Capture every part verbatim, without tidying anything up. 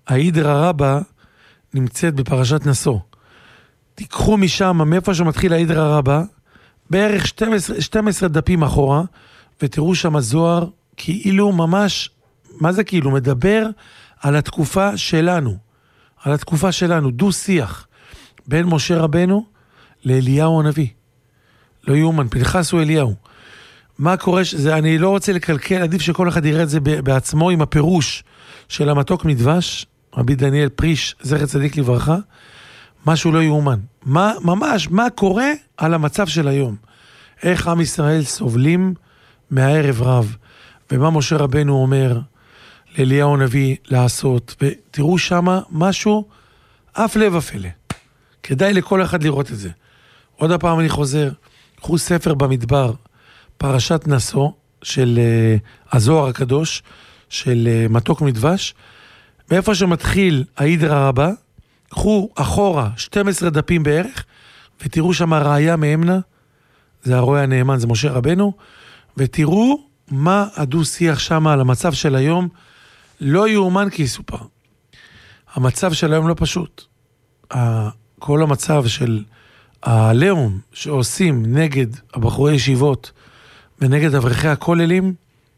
ההידרה רבה נמצאת בפרשת נשוא. תיקחו משם, מאיפה שמתחיל ההידרה רבה, בערך שתים עשרה, שתים עשרה דפים אחורה, ותראו שם הזוהר, כאילו ממש, מה זה כאילו? מדבר על התקופה שלנו, על התקופה שלנו, דו שיח, בין משה רבנו לאליהו הנביא. לא יאומן, פנחס הוא אליהו. מה קורה? זה, אני לא רוצה לקלקל, עדיף שכל אחד יראה את זה בעצמו עם הפירוש של המתוק מדבש, רבי דניאל פריש, זכר צדיק לברכה, משהו לא יאומן. מה, ממש, מה קורה על המצב של היום? איך עם ישראל סובלים מהערב רב, ומה משה רבנו אומר לאליהו הנביא לעשות, ותראו שמה משהו, אף לב אפלה. כדאי לכל אחד לראות את זה. עוד הפעם אני חוזר, קחו ספר במדבר, פרשת נשוא של uh, הזוהר הקדוש, של uh, מתוק מדבש, מאיפה שמתחיל ההידרה רבה, קחו אחורה שתים עשרה דפים בערך, ותראו שם הראיה מאמנה, זה הרואה הנאמן, זה משה רבנו, ותראו מה הדו שיח שם על המצב של היום, לא יאומן כי יסופר. המצב של היום לא פשוט. כל המצב של הלאום שעושים נגד הבחורי ישיבות ונגד אברכי הכוללים,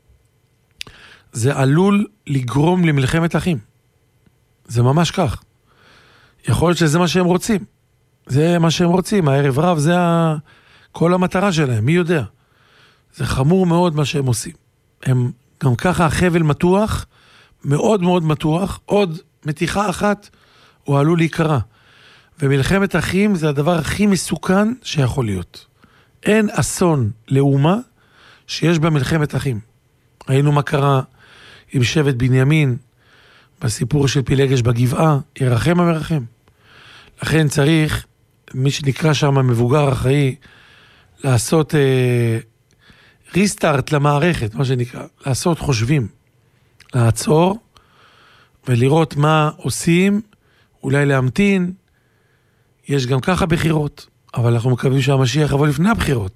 זה עלול לגרום למלחמת אחים. זה ממש כך. יכול להיות שזה מה שהם רוצים. זה מה שהם רוצים. הערב רב זה ה... כל המטרה שלהם, מי יודע. זה חמור מאוד מה שהם עושים. הם גם ככה החבל מתוח, מאוד מאוד מתוח, עוד מתיחה אחת הוא עלול להיקרא. ומלחמת אחים זה הדבר הכי מסוכן שיכול להיות. אין אסון לאומה שיש בה מלחמת אחים. ראינו מה קרה עם שבט בנימין, בסיפור של פילגש בגבעה, ירחם המרחם. לכן צריך, מי שנקרא שם מבוגר אחראי, לעשות אה, ריסטארט למערכת, מה שנקרא, לעשות חושבים, לעצור ולראות מה עושים, אולי להמתין. יש גם ככה בחירות, אבל אנחנו מקווים שהמשיח יבוא לפני הבחירות.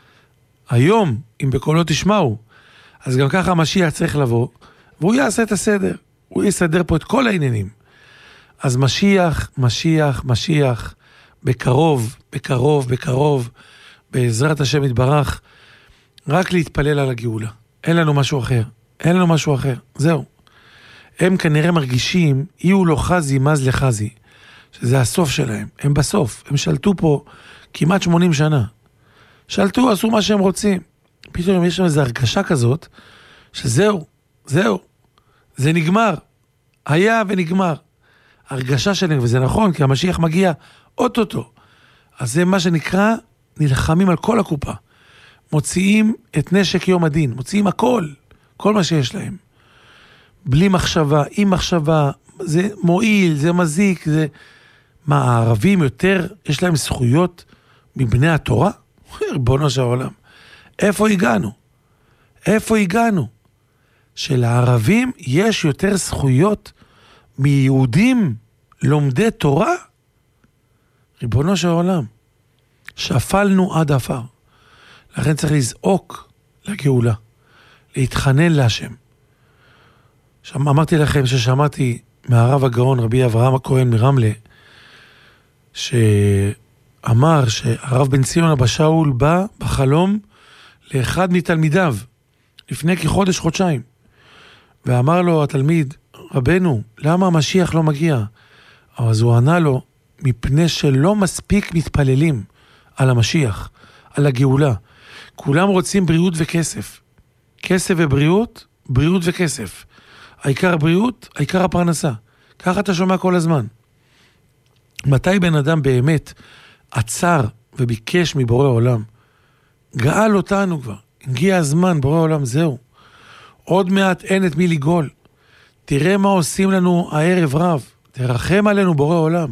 היום, אם בקולות תשמעו, אז גם ככה המשיח צריך לבוא, והוא יעשה את הסדר, הוא יסדר פה את כל העניינים. אז משיח, משיח, משיח, בקרוב, בקרוב, בקרוב, בעזרת השם יתברך, רק להתפלל על הגאולה. אין לנו משהו אחר, אין לנו משהו אחר, זהו. הם כנראה מרגישים, יהיו לו חזי, מז לחזי, שזה הסוף שלהם, הם בסוף, הם שלטו פה כמעט שמונים שנה. שלטו, עשו מה שהם רוצים. פתאום יש שם איזו הרגשה כזאת, שזהו, זהו, זה נגמר. היה ונגמר. הרגשה שלהם, וזה נכון, כי המשיח מגיע אוטוטו. אז זה מה שנקרא, נלחמים על כל הקופה. מוציאים את נשק יום הדין, מוציאים הכל, כל מה שיש להם. בלי מחשבה, עם מחשבה, זה מועיל, זה מזיק, זה... מה, הערבים יותר, יש להם זכויות מבני התורה? ריבונו של העולם. איפה הגענו? איפה הגענו? שלערבים יש יותר זכויות מיהודים לומדי תורה? ריבונו של העולם. שפלנו עד עפר. לכן צריך לזעוק לגאולה, להתחנן להשם. שם, אמרתי לכם ששמעתי מהרב הגאון רבי אברהם הכהן מרמלה, שאמר שהרב בן ציון אבא שאול בא בחלום לאחד מתלמידיו, לפני כחודש חודשיים, ואמר לו התלמיד, רבנו, למה המשיח לא מגיע? אז הוא ענה לו, מפני שלא מספיק מתפללים על המשיח, על הגאולה. כולם רוצים בריאות וכסף. כסף ובריאות, בריאות וכסף. העיקר בריאות, העיקר הפרנסה. ככה אתה שומע כל הזמן. מתי בן אדם באמת עצר וביקש מבורא עולם? גאל אותנו כבר. הגיע הזמן, בורא עולם, זהו. עוד מעט אין את מי לגאול. תראה מה עושים לנו הערב רב. תרחם עלינו בורא עולם.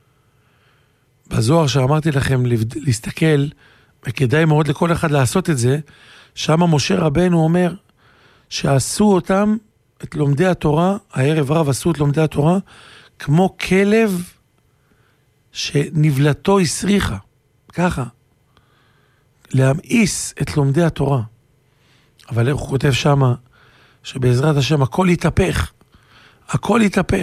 בזוהר שאמרתי לכם להסתכל, וכדאי מאוד לכל אחד לעשות את זה, שם משה רבנו אומר שעשו אותם, את לומדי התורה, הערב רב עשו את לומדי התורה, כמו כלב שנבלתו הסריחה, ככה, להמאיס את לומדי התורה. אבל איך הוא כותב שמה, שבעזרת השם הכל יתהפך, הכל יתהפך.